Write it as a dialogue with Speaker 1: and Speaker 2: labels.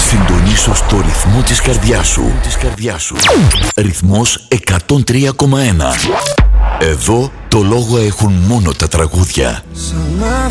Speaker 1: Συντονίσου στο ρυθμό της καρδιάς σου. Ρυθμός 103,1. Εδώ το λόγο έχουν μόνο τα τραγούδια.
Speaker 2: Σαν να